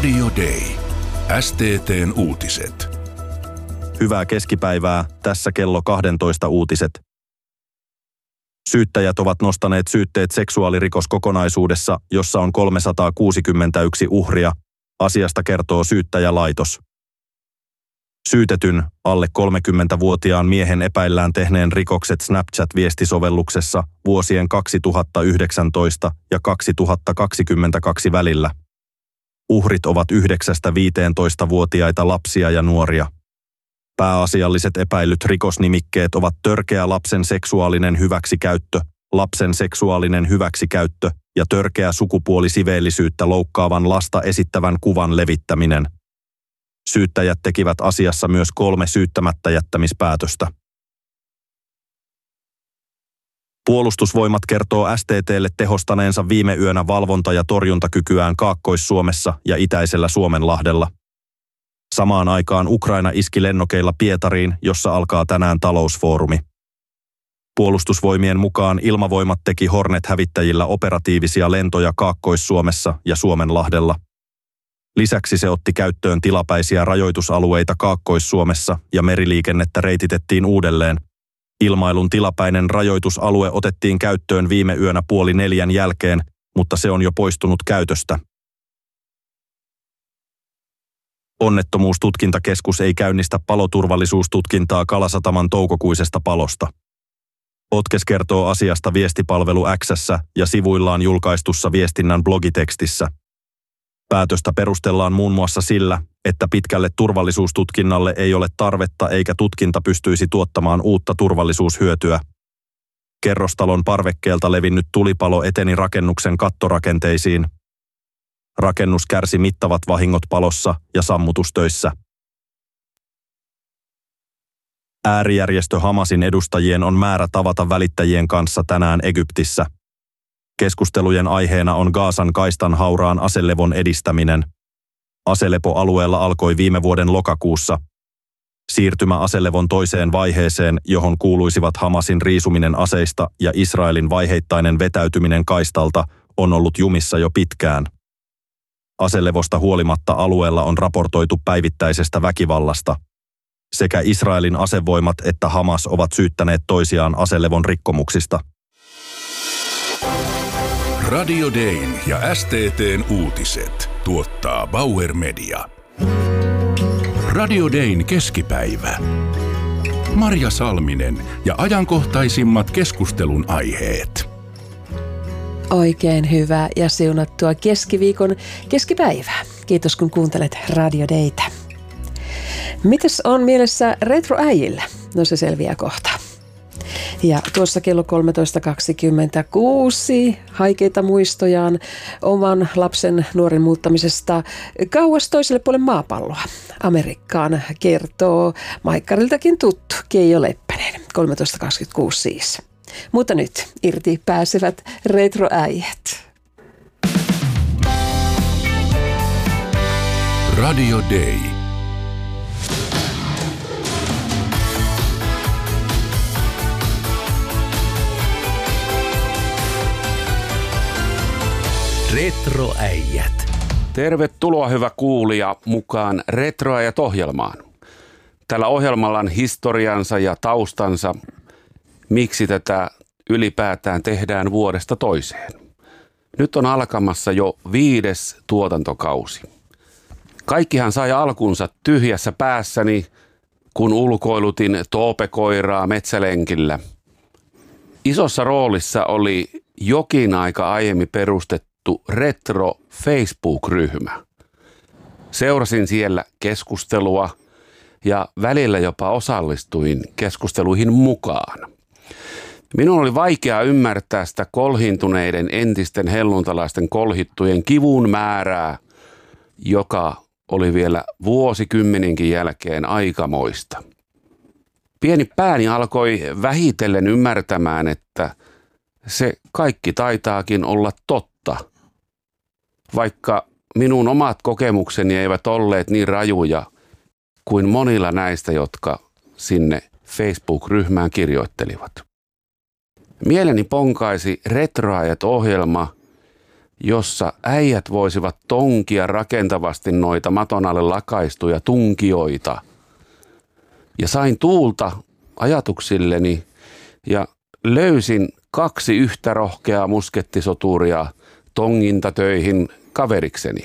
Radio Day. STT:n uutiset. Hyvää keskipäivää, tässä kello 12 uutiset. Syyttäjät ovat nostaneet syytteet seksuaalirikoskokonaisuudessa, jossa on 361 uhria. Asiasta kertoo syyttäjälaitos. Syytetyn, alle 30-vuotiaan miehen epäillään tehneen rikokset Snapchat-viestisovelluksessa vuosien 2019 ja 2022 välillä. Uhrit ovat 9–15-vuotiaita lapsia ja nuoria. Pääasialliset epäillyt rikosnimikkeet ovat törkeä lapsen seksuaalinen hyväksikäyttö, lapsen seksuaalinen hyväksikäyttö ja törkeä sukupuolisiveellisyyttä loukkaavan lasta esittävän kuvan levittäminen. Syyttäjät tekivät asiassa myös 3 syyttämättä jättämispäätöstä. Puolustusvoimat kertoo STT:lle tehostaneensa viime yönä valvonta- ja torjuntakykyään Kaakkois-Suomessa ja itäisellä Suomenlahdella. Samaan aikaan Ukraina iski lennokeilla Pietariin, jossa alkaa tänään talousfoorumi. Puolustusvoimien mukaan ilmavoimat teki Hornet-hävittäjillä operatiivisia lentoja Kaakkois-Suomessa ja Suomenlahdella. Lisäksi se otti käyttöön tilapäisiä rajoitusalueita Kaakkois-Suomessa ja meriliikennettä reititettiin uudelleen. Ilmailun tilapäinen rajoitusalue otettiin käyttöön viime yönä 3:30 jälkeen, mutta se on jo poistunut käytöstä. Onnettomuustutkintakeskus ei käynnistä paloturvallisuustutkintaa Kalasataman toukokuisesta palosta. Otkes kertoo asiasta viestipalvelu X:ssä ja sivuillaan julkaistussa viestinnän blogitekstissä. Päätöstä perustellaan muun muassa sillä, että pitkälle turvallisuustutkinnalle ei ole tarvetta eikä tutkinta pystyisi tuottamaan uutta turvallisuushyötyä. Kerrostalon parvekkeelta levinnyt tulipalo eteni rakennuksen kattorakenteisiin. Rakennus kärsi mittavat vahingot palossa ja sammutustöissä. Äärijärjestö Hamasin edustajien on määrä tavata välittäjien kanssa tänään Egyptissä. Keskustelujen aiheena on Gazan kaistan hauraan aselevon edistäminen. Aselepo-alueella alkoi viime vuoden lokakuussa. Siirtymä aselevon toiseen vaiheeseen, johon kuuluisivat Hamasin riisuminen aseista ja Israelin vaiheittainen vetäytyminen kaistalta, on ollut jumissa jo pitkään. Aselevosta huolimatta alueella on raportoitu päivittäisestä väkivallasta. Sekä Israelin asevoimat että Hamas ovat syyttäneet toisiaan aselevon rikkomuksista. Radio Dayn ja STT:n uutiset tuottaa Bauer Media. Radio Dayn keskipäivä. Marja Salminen ja ajankohtaisimmat keskustelun aiheet. Oikein hyvää ja siunattua keskiviikon keskipäivää. Kiitos kun kuuntelet Radio Daytä. Mites on mielessä retroäijillä? No se selviää kohta. Ja tuossa kello 13.26 haikeita muistojaan oman lapsen nuoren muuttamisesta kauas toiselle puolelle maapalloa. Amerikkaan kertoo Maikkariltakin tuttu Keijo Leppänen, 13.26 siis. Mutta nyt irti pääsevät retroäijät. Radio Day. Retroäijät. Tervetuloa hyvä kuulija mukaan Retroäijät-ohjelmaan. Tällä ohjelmalla on historiansa ja taustansa, miksi tätä ylipäätään tehdään vuodesta toiseen. Nyt on alkamassa jo 5. tuotantokausi. Kaikkihan sai alkunsa tyhjässä päässäni, kun ulkoilutin toopekoiraa metsälenkillä. Isossa roolissa oli jokin aika aiemmin perustettu Retro Facebook-ryhmä. Seurasin siellä keskustelua ja välillä jopa osallistuin keskusteluihin mukaan. Minun oli vaikea ymmärtää sitä kolhintuneiden entisten helluntalaisten kolhittujen kivun määrää, joka oli vielä vuosikymmeninkin jälkeen aikamoista. Pieni pääni alkoi vähitellen ymmärtämään, että se kaikki taitaakin olla totta. Vaikka minun omat kokemukseni eivät olleet niin rajuja kuin monilla näistä, jotka sinne Facebook-ryhmään kirjoittelivat. Mieleni ponkaisi Retroäijät-ohjelma, jossa äijät voisivat tonkia rakentavasti noita maton alle lakaistuja tunkioita. Ja sain tuulta ajatuksilleni ja löysin 2 yhtä rohkeaa muskettisoturia tongintatöihin kaverikseni.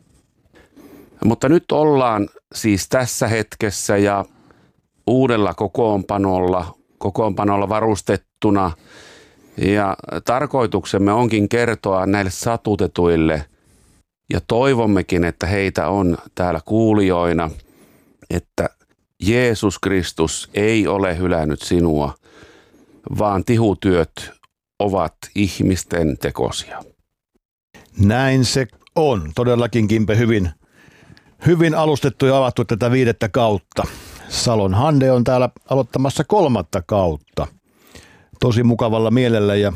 Mutta nyt ollaan siis tässä hetkessä ja uudella kokoonpanolla varustettuna. Ja tarkoituksemme onkin kertoa näille satutetuille ja toivommekin, että heitä on täällä kuulijoina, että Jeesus Kristus ei ole hylännyt sinua, vaan tihutyöt ovat ihmisten tekosia. Näin se on. Todellakin, Kimpe, hyvin alustettu ja avattu tätä 5. kautta. Salon Hande on täällä aloittamassa 3. kautta. Tosi mukavalla mielellä ja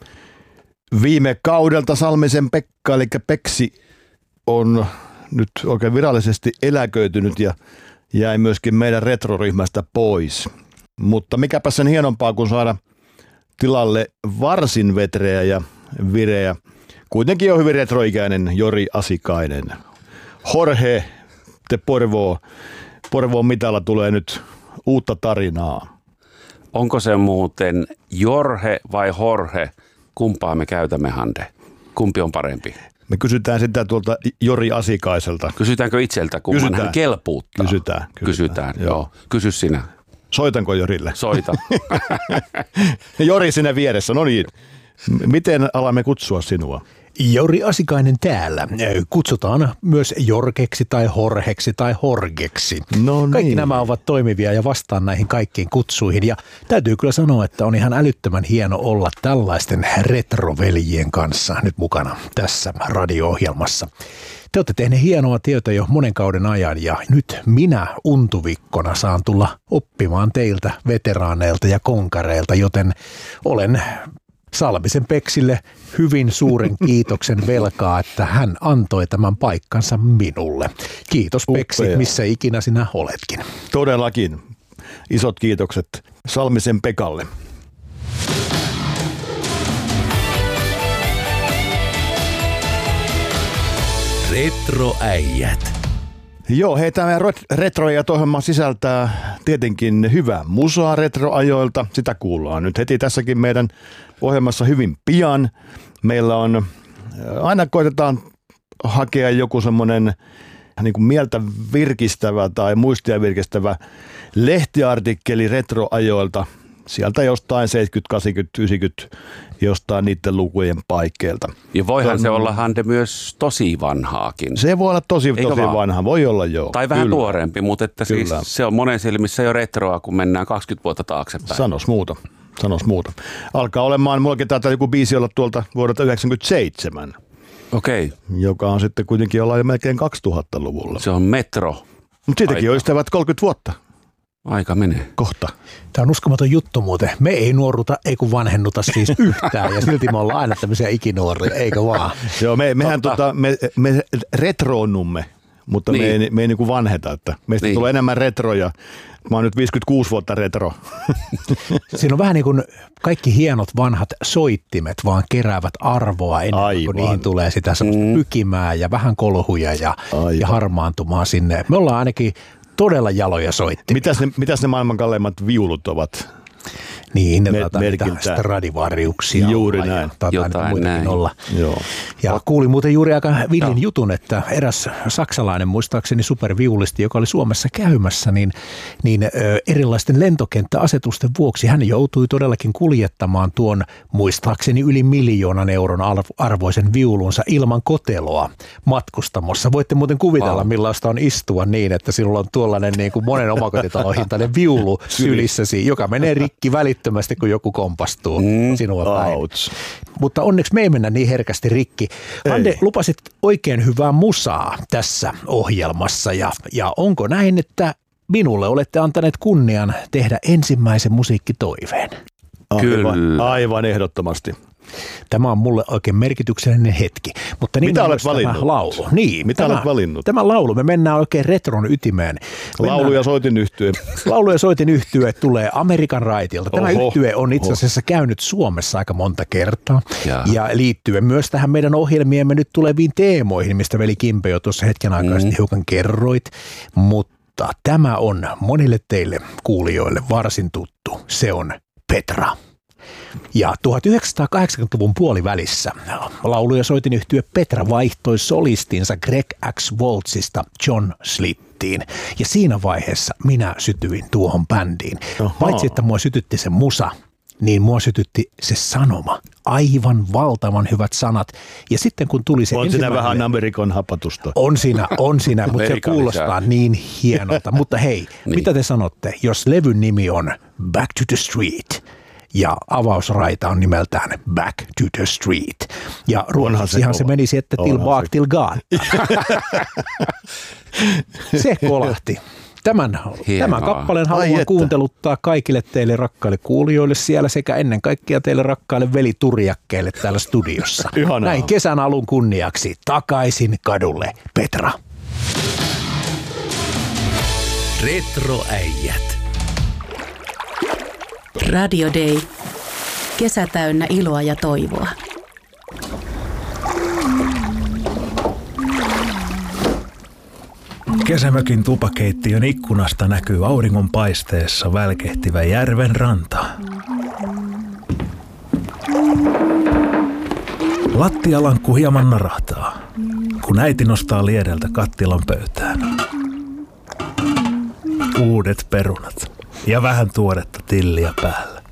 viime kaudelta Salmisen Pekka, eli Peksi, on nyt oikein virallisesti eläköitynyt ja jäi myöskin meidän retroryhmästä pois. Mutta mikäpä sen hienompaa kuin saada tilalle varsin vetreä ja vireä, kuitenkin on hyvin retroikäinen Jori Asikainen. Jorge de Porvoon mitalla tulee nyt uutta tarinaa. Onko se muuten Jorge vai Jorge? Kumpaa me käytämme, Hande? Kumpi on parempi? Me kysytään sitä tuolta Jori Asikaiselta. Kysytäänkö itseltä, kumman hän kelpuuttaa? Kysytään. Joo. Kysy sinä. Soitanko Jorille? Soita. Jori sinä vieressä, no niin. Miten alamme kutsua sinua? Jori Asikainen täällä. Kutsutaan myös Jorkeksi tai Horheksi tai Horgeksi. No niin. Kaikki nämä ovat toimivia ja vastaan näihin kaikkiin kutsuihin. Ja täytyy kyllä sanoa, että on ihan älyttömän hieno olla tällaisten retroveljien kanssa nyt mukana tässä radio-ohjelmassa. Te olette tehneet hienoa työtä jo monen kauden ajan ja nyt minä untuvikkona saan tulla oppimaan teiltä veteraaneilta ja konkareilta, joten olen Salmisen Peksille hyvin suuren kiitoksen velkaa, että hän antoi tämän paikkansa minulle. Kiitos Peksi, missä ikinä sinä oletkin. Todellakin. Isot kiitokset Salmisen Pekalle. Retroäijät. Joo, hei, tämä retroäijät ohjelma sisältää tietenkin hyvää musaa retroajoilta. Sitä kuullaan nyt heti tässäkin meidän ohjelmassa hyvin pian. Meillä on, aina koitetaan hakea joku semmoinen niin kuin mieltä virkistävä tai muistia virkistävä lehtiartikkeli retroajoilta. Sieltä jostain 70, 80, 90, jostain niiden lukujen paikkeilta. Ja voihan se olla, Hande, myös tosi vanhaakin. Se voi olla tosi vanha, voi olla joo. Tai vähän tuoreempi, mutta että siis se on monen silmissä jo retroa, kun mennään 20 vuotta taaksepäin. Sanos muuta. Alkaa olemaan, mullakin taitaa joku biisi olla tuolta vuodelta 1997. Okei. Joka on sitten kuitenkin olla jo melkein 2000-luvulla. Se on metro. Mutta siitäkin on ystävät 30 vuotta. Aika menee. Kohta. Tämä on uskomaton juttu muuten. Me ei nuoruta, ei kun vanhennuta siis yhtään ja silti me ollaan aina tämmöisiä ikinuoria, eikö vaan? Joo, me retroonnumme, mutta niin. me ei niinku vanheta. Että meistä tulee enemmän retroja. Mä oon nyt 56 vuotta retro. Siinä on vähän niin kuin kaikki hienot vanhat soittimet vaan keräävät arvoa ennen kuin niihin tulee sitä semmoista pykimää ja vähän kolhuja ja harmaantumaa sinne. Me ollaan ainakin todella jaloja soittimia. Mitäs ne maailman kalleimmat viulut ovat? Niin, ne Stradivariuksia. Juuri näin. Jotain näin. Olla. Joo. Ja kuulin muuten juuri aika villin jutun, että eräs saksalainen, muistaakseni superviulisti, joka oli Suomessa käymässä, niin erilaisten lentokenttäasetusten vuoksi hän joutui todellakin kuljettamaan tuon muistaakseni yli 1 miljoonan euron arvoisen viulunsa ilman koteloa matkustamossa. Voitte muuten kuvitella, millaista on istua niin, että sinulla on tuollainen niin kuin monen omakotitalohintainen viulu sylissäsi, joka menee rikki välittömästi, kun joku kompastuu sinua päin. Mutta onneksi me ei mennä niin herkästi rikki. Hande, lupasit oikein hyvää musaa tässä ohjelmassa ja onko näin, että minulle olette antaneet kunnian tehdä ensimmäisen musiikkitoiveen? Kyllä. Aivan ehdottomasti. Tämä on mulle oikein merkityksellinen hetki. Mutta niin mitä olet valinnut? Tämä laulu. Niin, mitä olet valinnut? Tämä laulu, me mennään oikein retron ytimeen. Laulu ja soitin yhtye. Laulu ja soitin yhtye tulee Amerikan raitilta. Tämä yhtye on itse asiassa käynyt Suomessa aika monta kertaa. Ja liittyen myös tähän meidän ohjelmiemme nyt tuleviin teemoihin, mistä veli Kimpe jo tuossa hetken aikaa sitten hiukan kerroit. Mutta tämä on monille teille kuulijoille varsin tuttu. Se on Petra. Ja 1980-luvun puolivälissä laulu- ja soitinyhtye Petra vaihtoi solistinsa Greg X. Waltzista John Slittiin. Ja siinä vaiheessa minä sytyin tuohon bändiin. Paitsi että mua sytytti se musa, niin mua sytytti se sanoma. Aivan valtavan hyvät sanat. Ja sitten kun tuli se ensimmäinen... On siinä vähän Amerikan hapatusta. On siinä, mutta se kuulostaa niin hienolta. Mutta hei, mitä te sanotte, jos levyn nimi on Back to the Street ja avausraita on nimeltään Back to the Street. Ja ruotsiksihan se menisi, että till bak till gata. Se kolahti. Tämän kappaleen haluan kuunteluttaa kaikille teille rakkaille kuulijoille siellä sekä ennen kaikkea teille rakkaille veliturjakkeille täällä studiossa. Ihanaa. Näin kesän alun kunniaksi takaisin kadulle, Petra. Retroäijät. Radio Day. Kesä täynnä iloa ja toivoa. Kesämökin tupakeittiön ikkunasta näkyy auringonpaisteessa välkehtivä järven ranta. Lattialankku hieman narahtaa, kun äiti nostaa liedeltä kattilan pöytään. Uudet perunat ja vähän tuoretta tilliä päällä.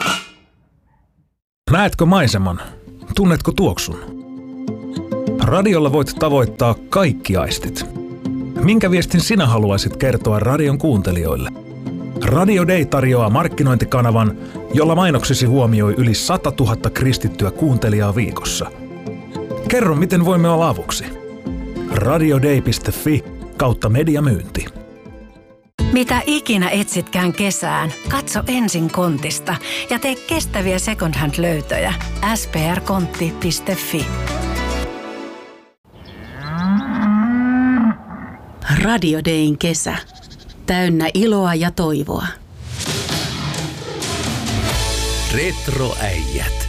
Näetkö maiseman? Tunnetko tuoksun? Radiolla voit tavoittaa kaikki aistit. Minkä viestin sinä haluaisit kertoa radion kuuntelijoille? Radio Day tarjoaa markkinointikanavan, jolla mainoksesi huomioi yli 100 000 kristittyä kuuntelijaa viikossa. Kerro, miten voimme olla avuksi. radioday.fi/mediamyynti. Mitä ikinä etsitkään kesään, katso ensin Kontista ja tee kestäviä second hand -löytöjä. sprkontti.fi. Radio Dayn kesä. Täynnä iloa ja toivoa. Retroäijät.